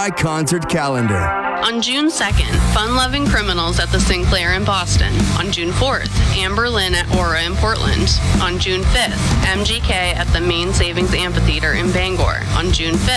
July concert calendar. On June 2nd, Fun-Loving Criminals at the Sinclair in Boston. On June 4th, Amber Lynn at Aura in Portland. On June 5th, MGK at the Main Savings Amphitheater in Bangor. On June 5th,